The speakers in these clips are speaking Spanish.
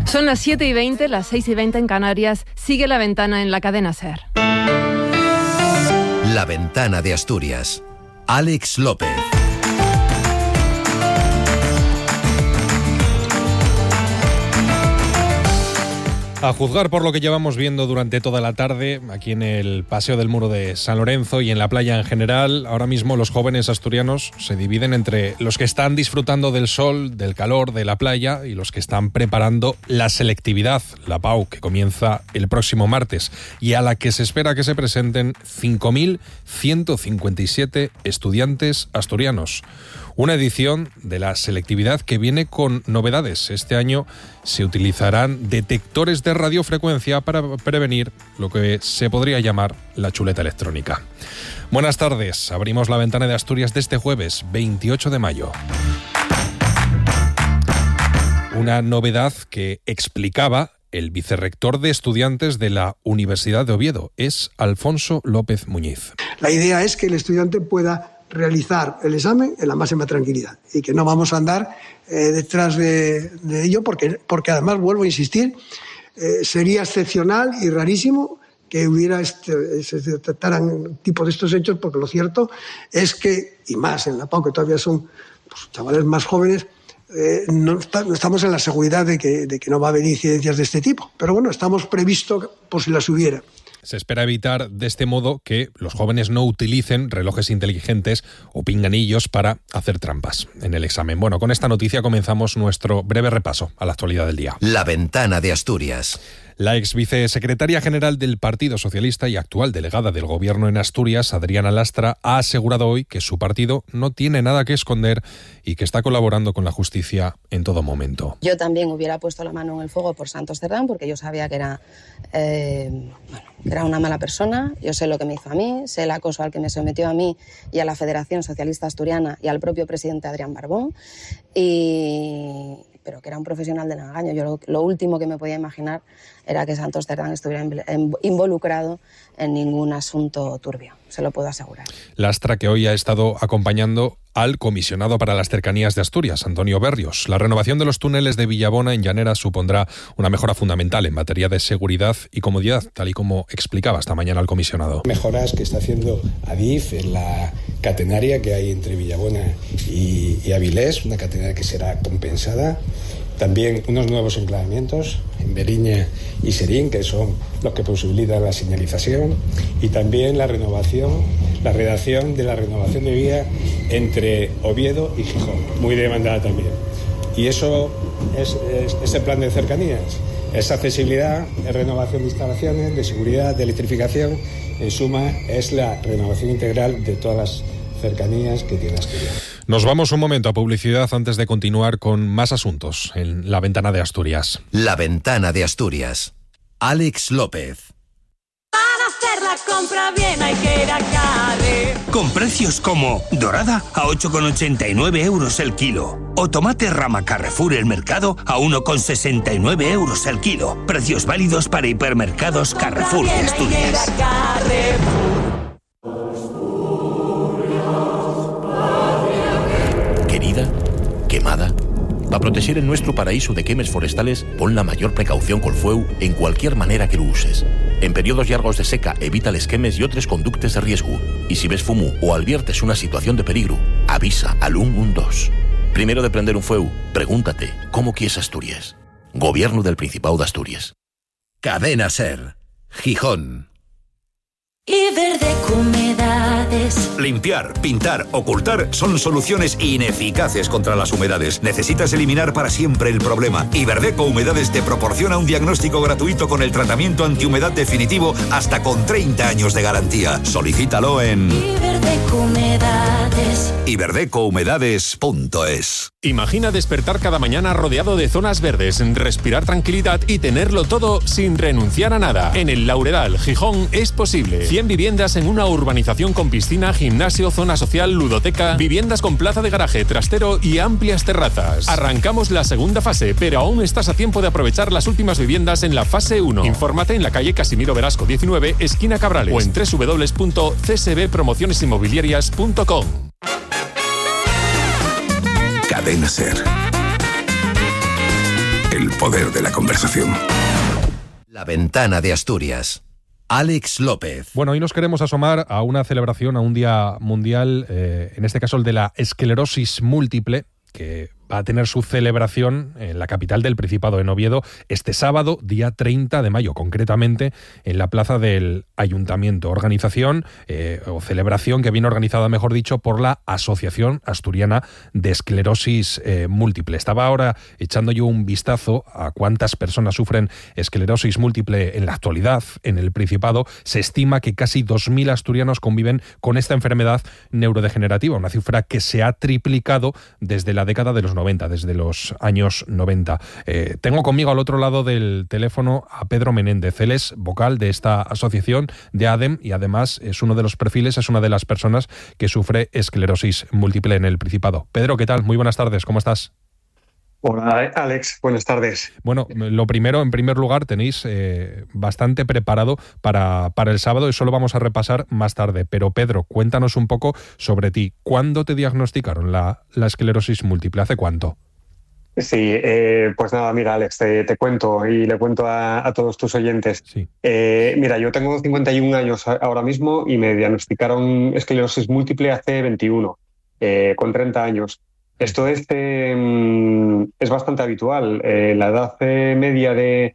Son las 7:20, las 6:20 en Canarias. Sigue La Ventana en la cadena SER. La Ventana de Asturias. Alex López. A juzgar por lo que llevamos viendo durante toda la tarde, aquí en el Paseo del Muro de San Lorenzo y en la playa en general, ahora mismo los jóvenes asturianos se dividen entre los que están disfrutando del sol, del calor, de la playa y los que están preparando la selectividad, la PAU, que comienza el próximo martes y a la que se espera que se presenten 5.157 estudiantes asturianos. Una edición de la selectividad que viene con novedades. Este año se utilizarán detectores de radiofrecuencia para prevenir lo que se podría llamar la chuleta electrónica. Buenas tardes. Abrimos La Ventana de Asturias de este jueves, 28 de mayo. Una novedad que explicaba el vicerrector de estudiantes de la Universidad de Oviedo. Es Alfonso López Muñiz. La idea es que el estudiante pueda realizar el examen en la máxima tranquilidad y que no vamos a andar detrás de ello porque además, vuelvo a insistir, sería excepcional y rarísimo que se detectaran tipo de estos hechos, porque lo cierto es que, y más en la PAU, que todavía son chavales más jóvenes, no estamos en la seguridad de que no va a haber incidencias de este tipo. Pero bueno, estamos previstos por si las hubiera. Se espera evitar de este modo que los jóvenes no utilicen relojes inteligentes o pinganillos para hacer trampas en el examen. Bueno, con esta noticia comenzamos nuestro breve repaso a la actualidad del día. La Ventana de Asturias. La ex vicesecretaria general del Partido Socialista y actual delegada del Gobierno en Asturias, Adriana Lastra, ha asegurado hoy que su partido no tiene nada que esconder y que está colaborando con la justicia en todo momento. Yo también hubiera puesto la mano en el fuego por Santos Cerdán, porque yo sabía que era una mala persona. Yo sé lo que me hizo a mí, sé el acoso al que me sometió a mí y a la Federación Socialista Asturiana y al propio presidente Adrián Barbón, pero que era un profesional del engaño. Yo lo último que me podía imaginar era que Santos Cerdán estuviera involucrado en ningún asunto turbio, se lo puedo asegurar. Lastra, que hoy ha estado acompañando al comisionado para las cercanías de Asturias, Antonio Berrios. La renovación de los túneles de Villabona en Llanera supondrá una mejora fundamental en materia de seguridad y comodidad, tal y como explicaba esta mañana el comisionado. Mejoras que está haciendo Adif en la catenaria que hay entre Villabona y Avilés, una catenaria que será compensada. También unos nuevos enclavamientos en Beriña y Serín, que son los que posibilitan la señalización, y también la redacción de la renovación de vía entre Oviedo y Gijón, muy demandada también. Y eso es el plan de cercanías, es accesibilidad, es renovación de instalaciones, de seguridad, de electrificación. En suma, es la renovación integral de todas las cercanías que tiene Asturias. Nos vamos un momento a publicidad antes de continuar con más asuntos en La Ventana de Asturias. La Ventana de Asturias. Alex López. Para hacer la compra bien hay que ir a Carre. Con precios como dorada a 8,89 euros el kilo o tomate rama Carrefour el mercado a 1,69 euros el kilo. Precios válidos para hipermercados Carrefour de Asturias. Querida, quemada. Para proteger el nuestro paraíso de quemes forestales, pon la mayor precaución col fueu en cualquier manera que lo uses. En periodos largos de seca, evita les quemes y otros conductes de riesgo. Y si ves fumo o adviertes una situación de peligro, avisa al 112. Primero de prender un fueu, pregúntate, ¿cómo quieres Asturias? Gobierno del Principado de Asturias. Cadena SER. Gijón. Iberdeco Humedades. Limpiar, pintar, ocultar son soluciones ineficaces contra las humedades. Necesitas eliminar para siempre el problema. Iberdeco Humedades te proporciona un diagnóstico gratuito con el tratamiento antihumedad definitivo hasta con 30 años de garantía. Solicítalo en Iberdeco Humedades. iberdecouhumedades.es. Imagina despertar cada mañana rodeado de zonas verdes, respirar tranquilidad y tenerlo todo sin renunciar a nada. En el Lauredal, Gijón, es posible. 100 viviendas en una urbanización con piscina, gimnasio, zona social, ludoteca, viviendas con plaza de garaje, trastero y amplias terrazas. Arrancamos la segunda fase, pero aún estás a tiempo de aprovechar las últimas viviendas en la fase 1. Infórmate en la calle Casimiro Velasco 19, esquina Cabrales, o en www.csbpromocionesinmobiliarias.com. Cadena SER. El poder de la conversación. La Ventana de Asturias. Alex López. Bueno, hoy nos queremos asomar a una celebración, a un día mundial, en este caso el de la esclerosis múltiple, que va a tener su celebración en la capital del Principado, en Oviedo, este sábado, día 30 de mayo, concretamente en la plaza del Ayuntamiento. Organización o celebración que viene organizada, mejor dicho, por la Asociación Asturiana de Esclerosis Múltiple. Estaba ahora echando yo un vistazo a cuántas personas sufren esclerosis múltiple en la actualidad en el Principado. Se estima que casi 2.000 asturianos conviven con esta enfermedad neurodegenerativa, una cifra que se ha triplicado desde la década de los 90, desde los años 90. Tengo conmigo al otro lado del teléfono a Pedro Menéndez. Él es vocal de esta asociación de ADEM y además es uno de los perfiles, es una de las personas que sufre esclerosis múltiple en el Principado. Pedro, ¿qué tal? Muy buenas tardes, ¿cómo estás? Hola, Alex. Buenas tardes. Bueno, lo primero, en primer lugar, tenéis bastante preparado para el sábado y eso lo vamos a repasar más tarde. Pero, Pedro, cuéntanos un poco sobre ti. ¿Cuándo te diagnosticaron la esclerosis múltiple? ¿Hace cuánto? Sí, pues nada, mira, Alex, te cuento y le cuento a todos tus oyentes. Sí. Mira, yo tengo 51 años ahora mismo y me diagnosticaron esclerosis múltiple hace 21, con 30 años. Esto es bastante habitual. La edad media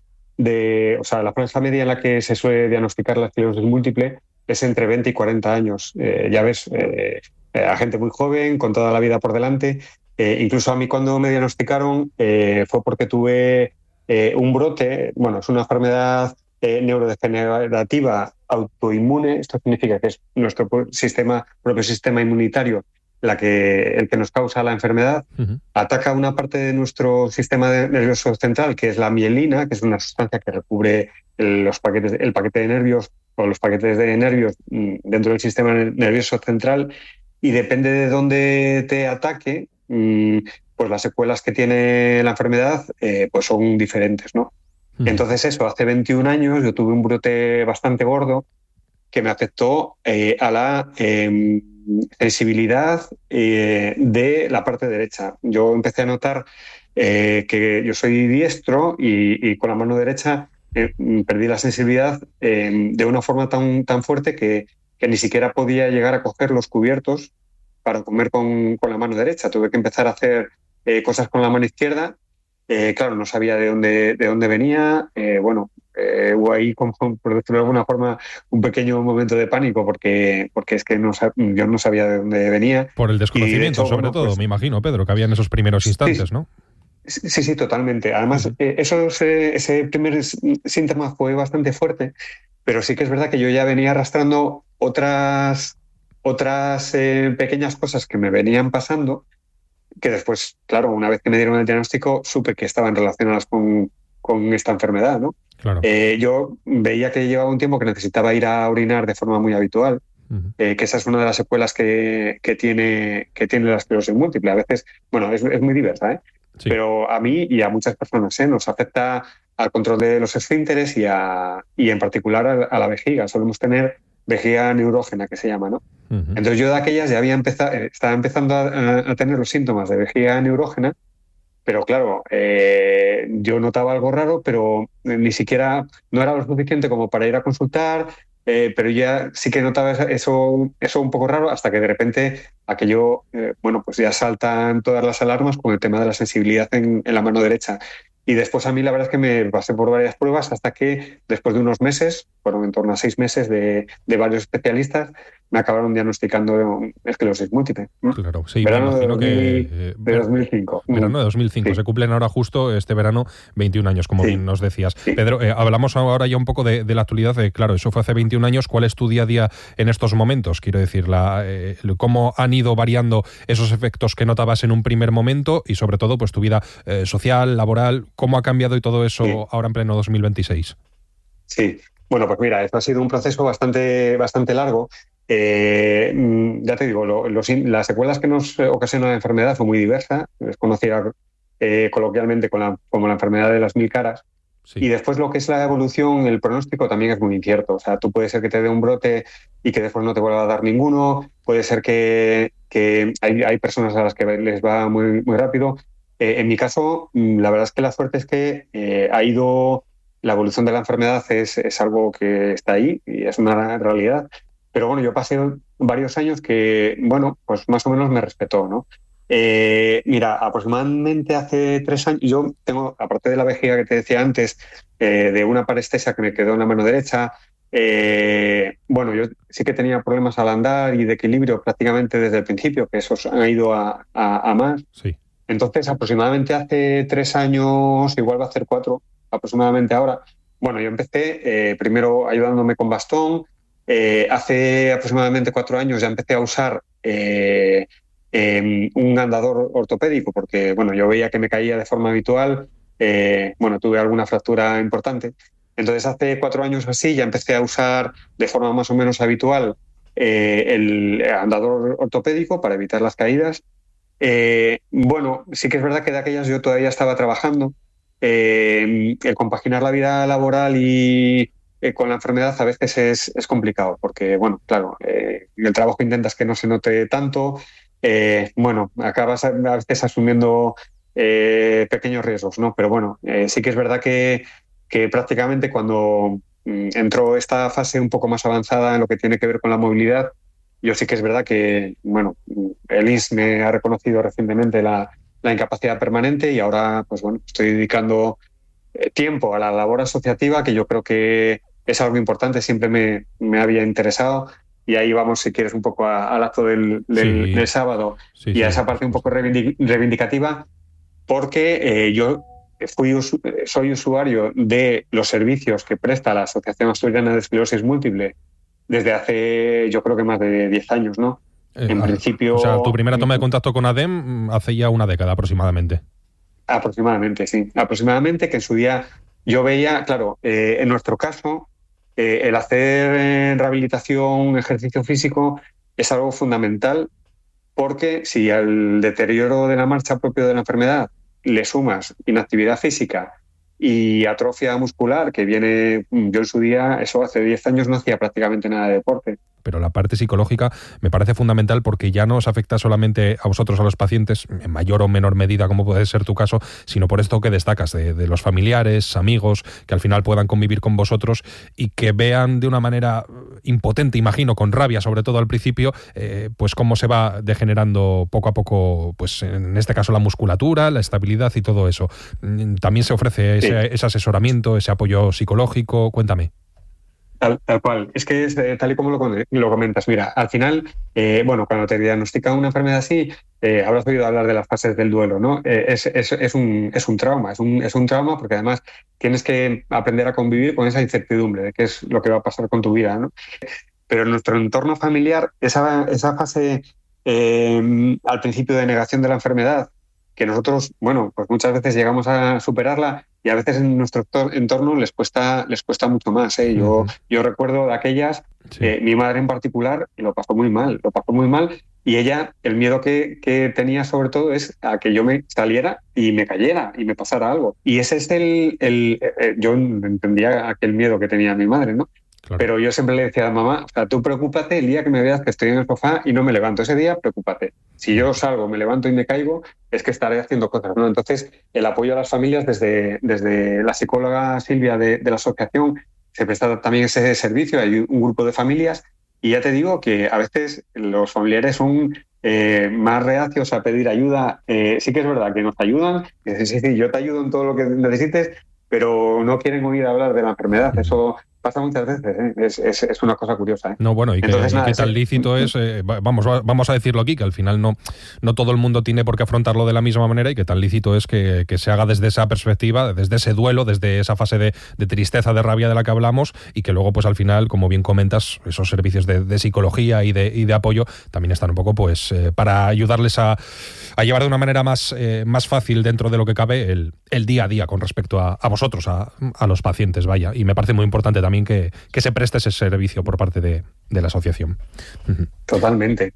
o sea, la franja media en la que se suele diagnosticar la esclerosis múltiple es entre 20 y 40 años. Ya ves, a gente muy joven, con toda la vida por delante. Incluso a mí cuando me diagnosticaron fue porque tuve un brote. Bueno, es una enfermedad neurodegenerativa autoinmune. Esto significa que es nuestro propio sistema inmunitario el que nos causa la enfermedad. Ataca una parte de nuestro sistema nervioso central, que es la mielina, que es una sustancia que recubre el paquete de nervios o los paquetes de nervios dentro del sistema nervioso central, y depende de dónde te ataque, pues las secuelas que tiene la enfermedad pues son diferentes, ¿no? Entonces eso, hace 21 años yo tuve un brote bastante gordo que me afectó a la sensibilidad de la parte derecha. Yo empecé a notar que yo soy diestro y con la mano derecha perdí la sensibilidad de una forma tan fuerte que ni siquiera podía llegar a coger los cubiertos para comer con la mano derecha. Tuve que empezar a hacer cosas con la mano izquierda. Claro, no sabía de dónde venía. Hubo ahí, por decirlo de alguna forma, un pequeño momento de pánico porque es que yo no sabía de dónde venía. Por el desconocimiento, hecho, sobre todo, me imagino, Pedro, que había en esos primeros instantes, ¿no? Sí, totalmente. Además, ese primer síntoma fue bastante fuerte, pero sí que es verdad que yo ya venía arrastrando otras pequeñas cosas que me venían pasando, que después, claro, una vez que me dieron el diagnóstico, supe que estaban relacionadas con esta enfermedad, ¿no? Claro. Yo veía que llevaba un tiempo que necesitaba ir a orinar de forma muy habitual, que esa es una de las secuelas que tiene la esclerosis múltiple. A veces, bueno, es muy diversa, ¿eh? Sí. Pero a mí y a muchas personas nos afecta al control de los esfínteres y en particular a la vejiga. Solemos tener vejiga neurógena, que se llama, ¿no? Entonces yo de aquellas ya estaba empezando a tener los síntomas de vejiga neurógena, pero claro, yo notaba algo raro, pero ni siquiera no era lo suficiente como para ir a consultar, pero ya sí que notaba eso un poco raro, hasta que de repente aquello, pues ya saltan todas las alarmas con el tema de la sensibilidad en la mano derecha. Y después a mí la verdad es que me pasé por varias pruebas hasta que después de unos meses, en torno a 6 meses de varios especialistas, me acabaron diagnosticando esclerosis múltiple. Claro, sí. Verano me imagino de 2005. Verano de 2005. Sí. Se cumplen ahora justo este verano 21 años, como bien nos decías. Sí. Pedro, hablamos ahora ya un poco de la actualidad. Claro, eso fue hace 21 años. ¿Cuál es tu día a día en estos momentos? Quiero decir, cómo han ido variando esos efectos que notabas en un primer momento y sobre todo pues tu vida social, laboral, ¿cómo ha cambiado y todo eso ahora en pleno 2026? Sí, bueno, pues mira, esto ha sido un proceso bastante largo. Ya te digo, las secuelas que nos ocasiona la enfermedad fue muy diversa, es conocida coloquialmente como la enfermedad de las 1000 caras. Sí. Y después lo que es la evolución, el pronóstico también es muy incierto. O sea, tú puede ser que te dé un brote y que después no te vuelva a dar ninguno, puede ser que hay personas a las que les va muy, muy rápido. En mi caso, la verdad es que la suerte es que la evolución de la enfermedad es algo que está ahí y es una realidad. Pero bueno, yo pasé varios años que, bueno, pues más o menos me respetó, ¿no? Mira, aproximadamente hace 3 años, yo tengo, aparte de la vejiga que te decía antes, de una parestesia que me quedó en la mano derecha, bueno, yo sí que tenía problemas al andar y de equilibrio prácticamente desde el principio, que esos han ido a más. Sí. Entonces, aproximadamente hace 3 años, igual va a hacer 4, aproximadamente ahora, bueno, yo empecé primero ayudándome con bastón. Hace aproximadamente 4 años ya empecé a usar un andador ortopédico porque, bueno, yo veía que me caía de forma habitual. Bueno, tuve alguna fractura importante. Entonces, hace 4 años así ya empecé a usar de forma más o menos habitual el andador ortopédico para evitar las caídas. Bueno, sí que es verdad que de aquellas yo todavía estaba trabajando. El compaginar la vida laboral y con la enfermedad a veces es complicado porque, bueno, claro, el trabajo intentas que no se note tanto. Bueno, acabas a veces asumiendo pequeños riesgos, ¿no? Pero bueno, sí que es verdad que prácticamente cuando entró esta fase un poco más avanzada en lo que tiene que ver con la movilidad, yo sí que es verdad que, bueno, el INS me ha reconocido recientemente la incapacidad permanente y ahora, pues bueno, estoy dedicando tiempo a la labor asociativa, que yo creo que es algo importante, siempre me había interesado. Y ahí vamos, si quieres, un poco al acto del sábado y a esa parte un poco reivindicativa, porque yo soy usuario de los servicios que presta la Asociación Asturiana de Esclerosis Múltiple desde hace, yo creo que más de 10 años, ¿no? En principio... O sea, tu primera toma de contacto con ADEM hace ya una década aproximadamente. Aproximadamente, sí. Aproximadamente, que en su día yo veía, claro, en nuestro caso, el hacer rehabilitación, ejercicio físico, es algo fundamental, porque si al deterioro de la marcha propio de la enfermedad le sumas inactividad física y atrofia muscular, que viene, yo en su día, eso hace 10 años no hacía prácticamente nada de deporte. Pero la parte psicológica me parece fundamental porque ya no os afecta solamente a vosotros, a los pacientes, en mayor o menor medida, como puede ser tu caso, sino por esto que destacas, de los familiares, amigos, que al final puedan convivir con vosotros y que vean de una manera impotente, imagino, con rabia, sobre todo al principio, pues cómo se va degenerando poco a poco, pues en este caso la musculatura, la estabilidad y todo eso. También se ofrece ese asesoramiento, ese apoyo psicológico. Cuéntame. Tal cual. Es que es tal y como lo comentas. Mira, al final, bueno, cuando te diagnostican una enfermedad así, habrás oído hablar de las fases del duelo, ¿no? Es un trauma, es un trauma porque además tienes que aprender a convivir con esa incertidumbre de qué es lo que va a pasar con tu vida, ¿no? Pero en nuestro entorno familiar, esa fase al principio de negación de la enfermedad, que nosotros, bueno, pues muchas veces llegamos a superarla y a veces en nuestro entorno les cuesta mucho más, ¿eh? Yo recuerdo de aquellas, mi madre en particular, lo pasó muy mal, y ella, el miedo que tenía sobre todo es a que yo me saliera y me cayera y me pasara algo. Y ese es yo entendía aquel miedo que tenía mi madre, ¿no? Claro. Pero yo siempre le decía a mamá, o sea, tú preocúpate el día que me veas que estoy en el sofá y no me levanto. Ese día, preocúpate. Si yo salgo, me levanto y me caigo, es que estaré haciendo cosas, ¿no? Entonces, el apoyo a las familias desde la psicóloga Silvia de la asociación se presta también ese servicio. Hay un grupo de familias y ya te digo que a veces los familiares son más reacios a pedir ayuda. Sí que es verdad que nos ayudan. Sí, yo te ayudo en todo lo que necesites, pero no quieren oír hablar de la enfermedad. Eso pasa muchas veces, ¿eh? Es una cosa curiosa, ¿eh? No, bueno, y que tan lícito es, vamos a decirlo aquí, que al final no todo el mundo tiene por qué afrontarlo de la misma manera y que tan lícito es que se haga desde esa perspectiva, desde ese duelo, desde esa fase de tristeza, de rabia de la que hablamos, y que luego, pues al final, como bien comentas, esos servicios de psicología y de apoyo también están un poco, pues, para ayudarles a llevar de una manera más fácil dentro de lo que cabe el día a día con respecto a vosotros, a los pacientes, vaya. Y me parece muy importante también también que se preste ese servicio por parte de la asociación. Totalmente.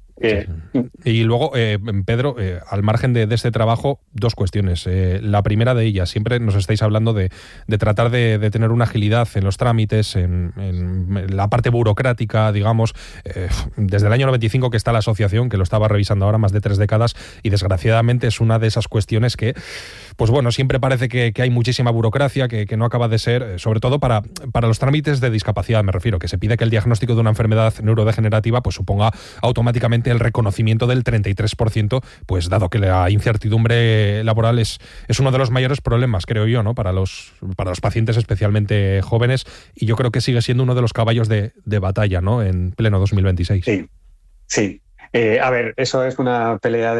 Y luego, Pedro, al margen de este trabajo, dos cuestiones. La primera de ellas, siempre nos estáis hablando de tratar de tener una agilidad en los trámites, en la parte burocrática, digamos. Desde el año 95 que está la asociación, que lo estaba revisando ahora, más de 3 décadas, y desgraciadamente es una de esas cuestiones que, pues bueno, siempre parece que hay muchísima burocracia, que no acaba de ser, sobre todo para los trámites de discapacidad, me refiero, que se pide que el diagnóstico de una enfermedad neurodegenerativa pues suponga automáticamente el reconocimiento del 33%, pues dado que la incertidumbre laboral es uno de los mayores problemas, creo yo, ¿no? Para los pacientes especialmente jóvenes, y yo creo que sigue siendo uno de los caballos de batalla, ¿no? En pleno 2026. Sí. A ver, eso es una pelea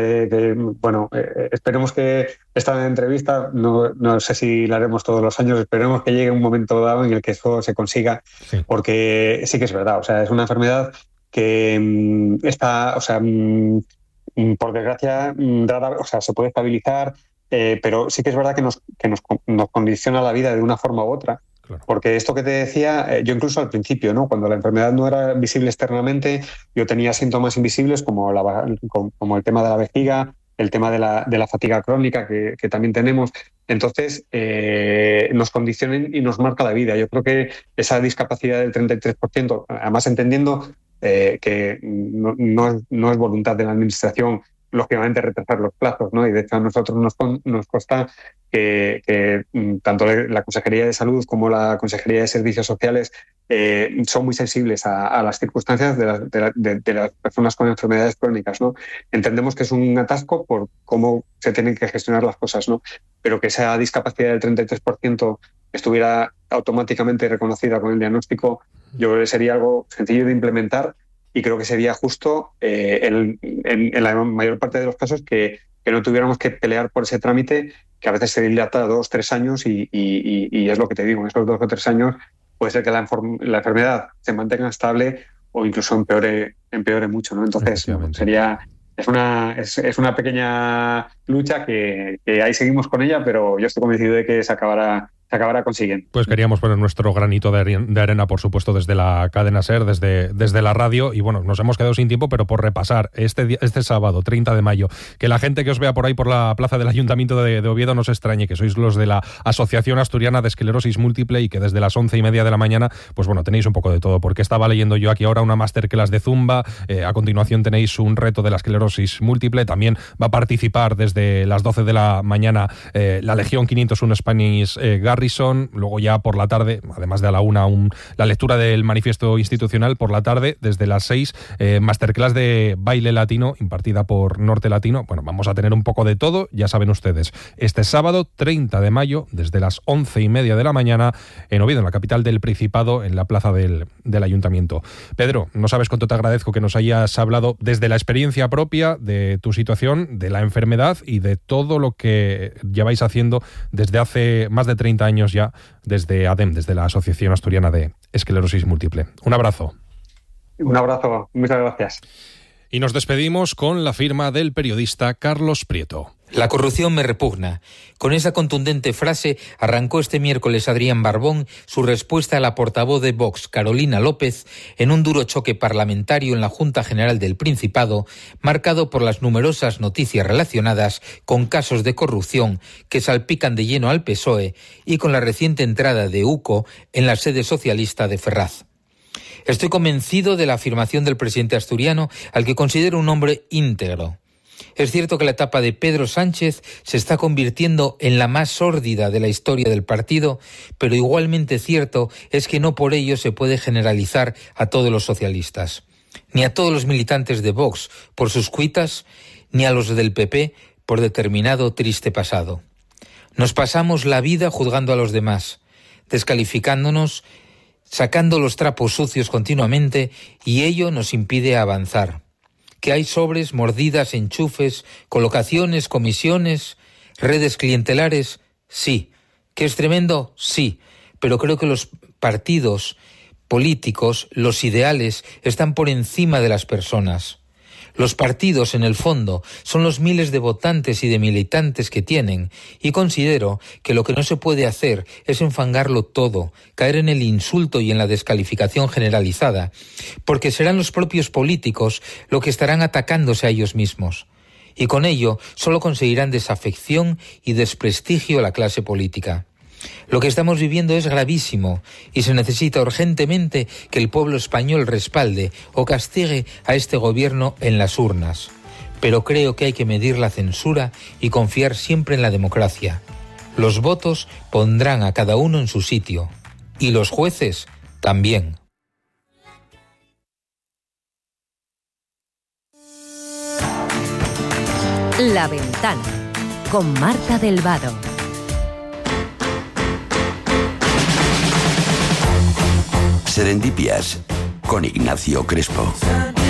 esperemos que esta entrevista, no sé si la haremos todos los años, esperemos que llegue un momento dado en el que eso se consiga, porque sí que es verdad, o sea, es una enfermedad que está, o sea, por desgracia, rara, o sea, se puede estabilizar, pero sí que es verdad que nos condiciona la vida de una forma u otra. Claro. Porque esto que te decía, yo incluso al principio, ¿no? Cuando la enfermedad no era visible externamente, yo tenía síntomas invisibles como el tema de la vejiga, el tema de la fatiga crónica que también tenemos. Entonces, nos condicionan y nos marca la vida. Yo creo que esa discapacidad del 33%, además entendiendo que no es voluntad de la Administración, lógicamente, retrasar los plazos, ¿no? Y de hecho a nosotros nos consta que tanto la Consejería de Salud como la Consejería de Servicios Sociales son muy sensibles a las circunstancias de las personas con enfermedades crónicas, ¿no? Entendemos que es un atasco por cómo se tienen que gestionar las cosas, ¿no? Pero que esa discapacidad del 33% estuviera automáticamente reconocida con el diagnóstico, yo creo que sería algo sencillo de implementar. Y creo que sería justo en la mayor parte de los casos que no tuviéramos que pelear por ese trámite, que a veces se dilata 2-3 años y es lo que te digo, en esos 2 o 3 años puede ser que la enfermedad se mantenga estable o incluso empeore mucho, ¿no? Entonces es una pequeña lucha que ahí seguimos con ella, pero yo estoy convencido de que se acabará consiguiendo. Pues queríamos poner nuestro granito de arena, por supuesto, desde la cadena SER, desde la radio, y bueno, nos hemos quedado sin tiempo, pero por repasar este sábado, 30 de mayo, que la gente que os vea por ahí por la plaza del Ayuntamiento de Oviedo no se extrañe, que sois los de la Asociación Asturiana de Esclerosis Múltiple y que desde las 11:30 de la mañana, pues bueno, tenéis un poco de todo, porque estaba leyendo yo aquí ahora una masterclass de Zumba, a continuación tenéis un reto de la esclerosis múltiple, también va a participar desde las 12 de la mañana la Legión 501 Spanish Garrison, luego ya por la tarde, además de a la 1, la lectura del manifiesto institucional, por la tarde, desde las 6, masterclass de baile latino, impartida por Norte Latino. Bueno, vamos a tener un poco de todo, ya saben ustedes, este sábado 30 de mayo, desde las 11:30 de la mañana, en Oviedo, en la capital del Principado, en la plaza del Ayuntamiento. Pedro, no sabes cuánto te agradezco que nos hayas hablado desde la experiencia propia de tu situación, de la enfermedad y de todo lo que lleváis haciendo desde hace más de 30 años ya, desde ADEM, desde la Asociación Asturiana de Esclerosis Múltiple. Un abrazo. Un abrazo, muchas gracias. Y nos despedimos con la firma del periodista Carlos Prieto. La corrupción me repugna. Con esa contundente frase arrancó este miércoles Adrián Barbón su respuesta a la portavoz de Vox, Carolina López, en un duro choque parlamentario en la Junta General del Principado, marcado por las numerosas noticias relacionadas con casos de corrupción que salpican de lleno al PSOE y con la reciente entrada de UCO en la sede socialista de Ferraz. Estoy convencido de la afirmación del presidente asturiano, al que considero un hombre íntegro. Es cierto que la etapa de Pedro Sánchez se está convirtiendo en la más sórdida de la historia del partido, pero igualmente cierto es que no por ello se puede generalizar a todos los socialistas, ni a todos los militantes de Vox por sus cuitas, ni a los del PP por determinado triste pasado. Nos pasamos la vida juzgando a los demás, descalificándonos, sacando los trapos sucios continuamente, y ello nos impide avanzar. Que hay sobres, mordidas, enchufes, colocaciones, comisiones, redes clientelares, sí. ¿Que es tremendo? Sí. Pero creo que los partidos políticos, los ideales, están por encima de las personas. Los partidos, en el fondo, son los miles de votantes y de militantes que tienen, y considero que lo que no se puede hacer es enfangarlo todo, caer en el insulto y en la descalificación generalizada, porque serán los propios políticos los que estarán atacándose a ellos mismos. Y con ello solo conseguirán desafección y desprestigio a la clase política. Lo que estamos viviendo es gravísimo y se necesita urgentemente que el pueblo español respalde o castigue a este gobierno en las urnas. Pero creo que hay que medir la censura y confiar siempre en la democracia. Los votos pondrán a cada uno en su sitio. Y los jueces también. La Ventana, con Marta del Vado. Serendipias, con Ignacio Crespo.